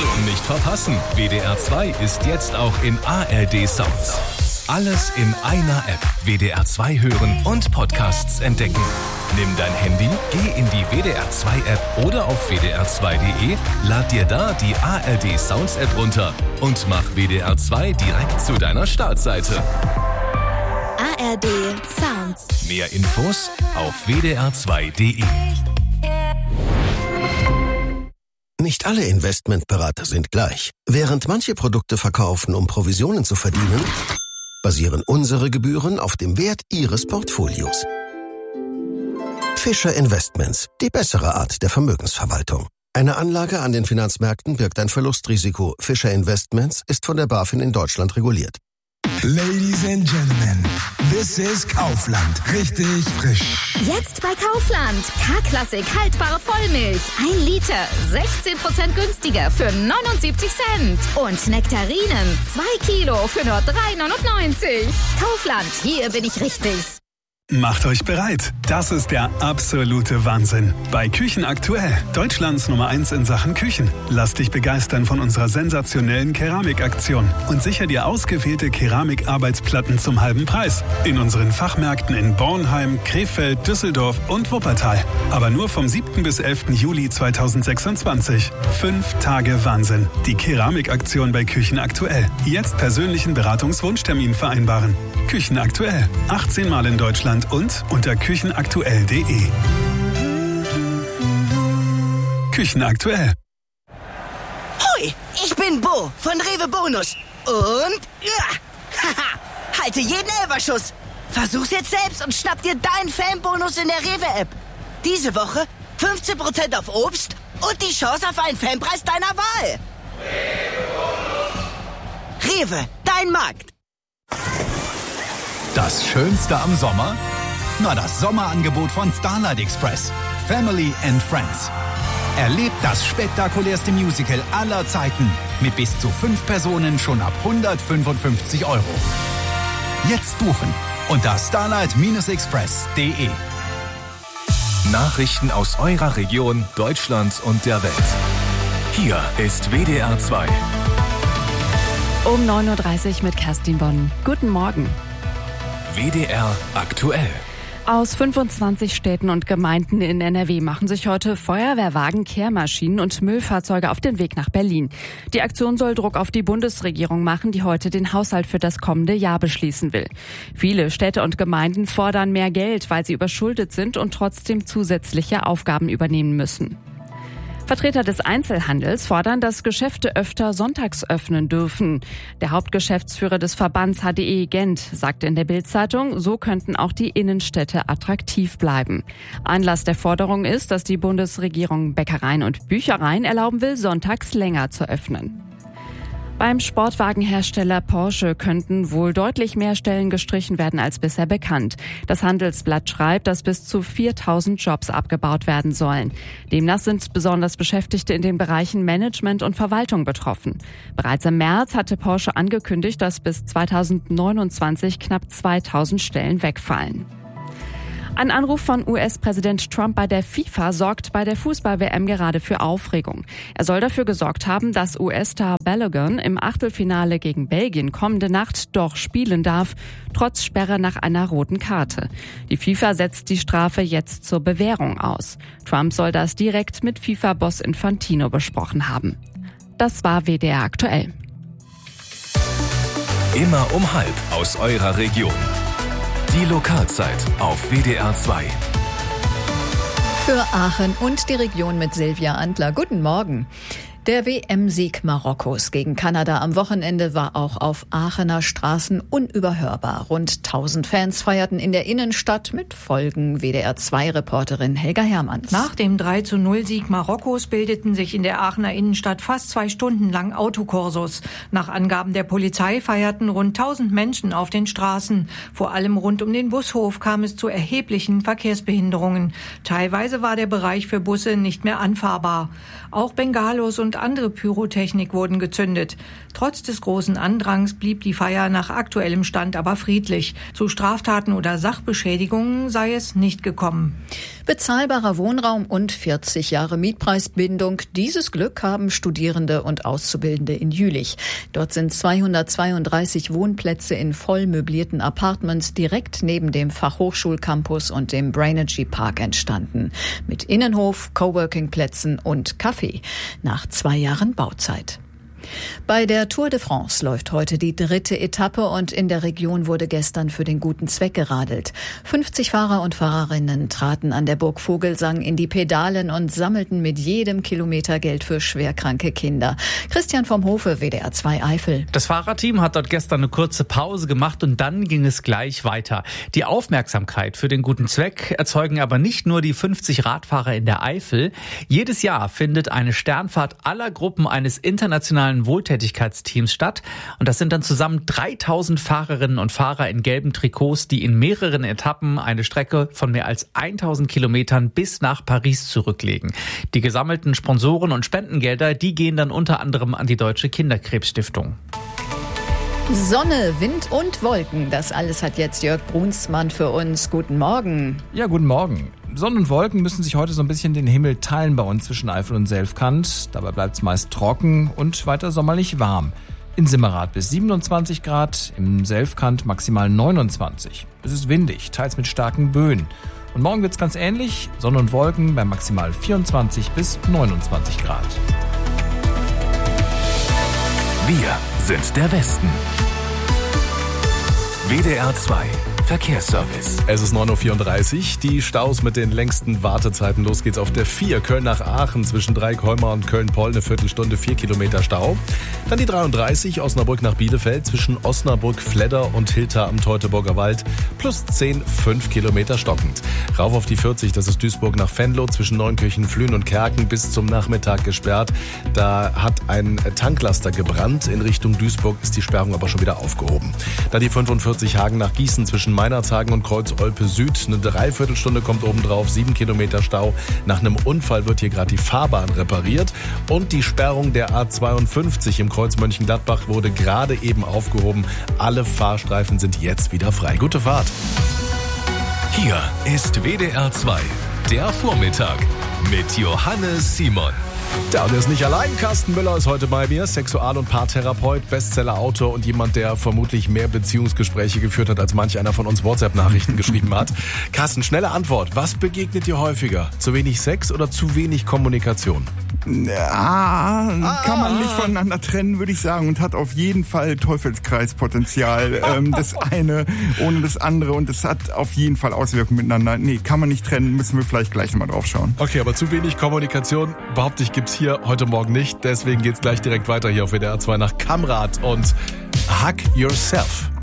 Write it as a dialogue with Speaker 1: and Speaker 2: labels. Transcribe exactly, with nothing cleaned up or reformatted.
Speaker 1: Nicht verpassen. W D R zwei ist jetzt auch in A R D Sounds. Alles in einer App. W D R zwei hören und Podcasts entdecken. Nimm dein Handy, geh in die W D R zwei App oder auf w d r zwei punkt d e, lad dir da die A R D Sounds App runter und mach W D R zwei direkt zu deiner Startseite.
Speaker 2: A R D Sounds.
Speaker 1: Mehr Infos auf w d r zwei punkt d e.
Speaker 3: Nicht alle Investmentberater sind gleich. Während manche Produkte verkaufen, um Provisionen zu verdienen, basieren unsere Gebühren auf dem Wert Ihres Portfolios. Fischer Investments, die bessere Art der Vermögensverwaltung. Eine Anlage an den Finanzmärkten birgt ein Verlustrisiko. Fischer Investments ist von der BaFin in Deutschland reguliert.
Speaker 4: Ladies and Gentlemen, this is Kaufland. Richtig frisch.
Speaker 2: Jetzt bei Kaufland. K-Klassik haltbare Vollmilch. Ein Liter. sechzehn Prozent günstiger für neunundsiebzig Cent. Und Nektarinen. Zwei Kilo für nur drei neunundneunzig. Kaufland. Hier bin ich richtig.
Speaker 5: Macht euch bereit. Das ist der absolute Wahnsinn. Bei Küchen aktuell. Deutschlands Nummer eins in Sachen Küchen. Lass dich begeistern von unserer sensationellen Keramikaktion und sicher dir ausgewählte Keramikarbeitsplatten zum halben Preis. In unseren Fachmärkten in Bornheim, Krefeld, Düsseldorf und Wuppertal. Aber nur vom siebten bis elften Juli zweitausendsechsundzwanzig. Fünf Tage Wahnsinn. Die Keramikaktion bei Küchen aktuell. Jetzt persönlichen Beratungswunschtermin vereinbaren. Küchen aktuell. achtzehn Mal in Deutschland und unter küchenaktuell punkt de. Küchen aktuell.
Speaker 6: Hoi, ich bin Bo von Rewe Bonus. Und ja, haha, halte jeden Elferschuss. Versuch's jetzt selbst und schnapp dir deinen Fanbonus in der Rewe-App. Diese Woche fünfzehn Prozent auf Obst und die Chance auf einen Fanpreis deiner Wahl. Rewe, dein Markt.
Speaker 7: Das Schönste am Sommer? Na, das Sommerangebot von Starlight Express. Family and Friends. Erlebt das spektakulärste Musical aller Zeiten mit bis zu fünf Personen schon ab hundertfünfundfünfzig Euro. Jetzt buchen unter starlight express punkt de.
Speaker 1: Nachrichten aus eurer Region, Deutschland und der Welt. Hier ist W D R zwei.
Speaker 8: Um neun Uhr dreißig mit Kerstin Bonn. Guten Morgen.
Speaker 1: W D R aktuell.
Speaker 8: Aus fünfundzwanzig Städten und Gemeinden in N R W machen sich heute Feuerwehrwagen, Kehrmaschinen und Müllfahrzeuge auf den Weg nach Berlin. Die Aktion soll Druck auf die Bundesregierung machen, die heute den Haushalt für das kommende Jahr beschließen will. Viele Städte und Gemeinden fordern mehr Geld, weil sie überschuldet sind und trotzdem zusätzliche Aufgaben übernehmen müssen. Vertreter des Einzelhandels fordern, dass Geschäfte öfter sonntags öffnen dürfen. Der Hauptgeschäftsführer des Verbands H D E Gent sagte in der Bild-Zeitung, so könnten auch die Innenstädte attraktiv bleiben. Anlass der Forderung ist, dass die Bundesregierung Bäckereien und Büchereien erlauben will, sonntags länger zu öffnen. Beim Sportwagenhersteller Porsche könnten wohl deutlich mehr Stellen gestrichen werden als bisher bekannt. Das Handelsblatt schreibt, dass bis zu viertausend Jobs abgebaut werden sollen. Demnach sind besonders Beschäftigte in den Bereichen Management und Verwaltung betroffen. Bereits im März hatte Porsche angekündigt, dass bis zweitausendneunundzwanzig knapp zweitausend Stellen wegfallen. Ein Anruf von U S-Präsident Trump bei der FIFA sorgt bei der Fußball-W M gerade für Aufregung. Er soll dafür gesorgt haben, dass U S-Star Balogun im Achtelfinale gegen Belgien kommende Nacht doch spielen darf, trotz Sperre nach einer roten Karte. Die FIFA setzt die Strafe jetzt zur Bewährung aus. Trump soll das direkt mit FIFA-Boss Infantino besprochen haben. Das war W D R aktuell.
Speaker 1: Immer um halb aus eurer Region. Die Lokalzeit auf W D R zwei.
Speaker 9: Für Aachen und die Region mit Silvia Antler. Guten Morgen. Der W M-Sieg Marokkos gegen Kanada am Wochenende war auch auf Aachener Straßen unüberhörbar. Rund tausend Fans feierten in der Innenstadt mit Folgen. W D R zwei Reporterin Helga Hermanns.
Speaker 10: Nach dem drei zu null Sieg Marokkos bildeten sich in der Aachener Innenstadt fast zwei Stunden lang Autokorsos. Nach Angaben der Polizei feierten rund tausend Menschen auf den Straßen. Vor allem rund um den Bushof kam es zu erheblichen Verkehrsbehinderungen. Teilweise war der Bereich für Busse nicht mehr anfahrbar. Auch Bengalos und und andere Pyrotechnik wurden gezündet. Trotz des großen Andrangs blieb die Feier nach aktuellem Stand aber friedlich. Zu Straftaten oder Sachbeschädigungen sei es nicht gekommen.
Speaker 9: Bezahlbarer Wohnraum und vierzig Jahre Mietpreisbindung. Dieses Glück haben Studierende und Auszubildende in Jülich. Dort sind zweihundertzweiunddreißig Wohnplätze in voll möblierten Apartments direkt neben dem Fachhochschulcampus und dem Brainergy Park entstanden. Mit Innenhof, Coworking-Plätzen und Café. Nach zwei Jahren Bauzeit. Bei der Tour de France läuft heute die dritte Etappe und in der Region wurde gestern für den guten Zweck geradelt. fünfzig Fahrer und Fahrerinnen traten an der Burg Vogelsang in die Pedalen und sammelten mit jedem Kilometer Geld für schwerkranke Kinder. Christian vom Hofe, W D R zwei Eifel.
Speaker 11: Das Fahrerteam hat dort gestern eine kurze Pause gemacht und dann ging es gleich weiter. Die Aufmerksamkeit für den guten Zweck erzeugen aber nicht nur die fünfzig Radfahrer in der Eifel. Jedes Jahr findet eine Sternfahrt aller Gruppen eines internationalen Wohltätigkeitsteams statt. Und das sind dann zusammen dreitausend Fahrerinnen und Fahrer in gelben Trikots, die in mehreren Etappen eine Strecke von mehr als tausend Kilometern bis nach Paris zurücklegen. Die gesammelten Sponsoren und Spendengelder, die gehen dann unter anderem an die Deutsche Kinderkrebsstiftung.
Speaker 9: Sonne, Wind und Wolken, das alles hat jetzt Jörg Brunsmann für uns. Guten Morgen.
Speaker 12: Ja, guten Morgen. Sonne und Wolken müssen sich heute so ein bisschen den Himmel teilen bei uns zwischen Eifel und Selfkant. Dabei bleibt es meist trocken und weiter sommerlich warm. In Simmerath bis siebenundzwanzig Grad, im Selfkant maximal neunundzwanzig. Es ist windig, teils mit starken Böen. Und morgen wird es ganz ähnlich, Sonne und Wolken bei maximal vierundzwanzig bis neunundzwanzig Grad.
Speaker 1: Wir sind der Westen. W D R zwei Verkehrsservice.
Speaker 13: Es ist neun Uhr vierunddreißig. Die Staus mit den längsten Wartezeiten. Los geht's auf der vier. Köln nach Aachen zwischen Dreieck-Heumar und Köln-Poll. Eine Viertelstunde, vier Kilometer Stau. Dann die dreiunddreißig. Osnabrück nach Bielefeld zwischen Osnabrück, Fledder und Hilter am Teutoburger Wald. Plus zehn, fünf Kilometer stockend. Rauf auf die vierzig. Das ist Duisburg nach Venlo zwischen Neunkirchen, Flühen und Kerken bis zum Nachmittag gesperrt. Da hat ein Tanklaster gebrannt. In Richtung Duisburg ist die Sperrung aber schon wieder aufgehoben. Dann die fünfundvierzig. Hagen nach Gießen zwischen Meinerzhagen und Kreuz-Olpe Süd. Eine Dreiviertelstunde kommt obendrauf, sieben Kilometer Stau. Nach einem Unfall wird hier gerade die Fahrbahn repariert. Und die Sperrung der A zweiundfünfzig im Kreuz Mönchengladbach wurde gerade eben aufgehoben. Alle Fahrstreifen sind jetzt wieder frei. Gute Fahrt.
Speaker 1: Hier ist W D R zwei, der Vormittag mit Johannes Simon.
Speaker 13: Ja, und er ist nicht allein. Carsten Müller ist heute bei mir, Sexual- und Paartherapeut, Bestseller-Autor und jemand, der vermutlich mehr Beziehungsgespräche geführt hat, als manch einer von uns WhatsApp-Nachrichten geschrieben hat. Carsten, schnelle Antwort. Was begegnet dir häufiger? Zu wenig Sex oder zu wenig Kommunikation?
Speaker 14: Ja, kann man nicht voneinander trennen, würde ich sagen, und hat auf jeden Fall Teufelskreispotenzial. Ähm, das eine ohne das andere, und es hat auf jeden Fall Auswirkungen miteinander. Nee, kann man nicht trennen, müssen wir vielleicht gleich nochmal drauf schauen.
Speaker 13: Okay, aber zu wenig Kommunikation, behaupte ich, gibt's hier heute Morgen nicht. Deswegen geht's gleich direkt weiter hier auf W D R zwei nach Kamrat und Hug Yourself.